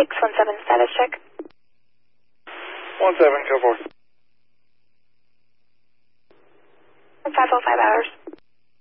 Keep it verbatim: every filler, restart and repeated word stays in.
six one seven, status check. one seven, go forth. five oh five hours.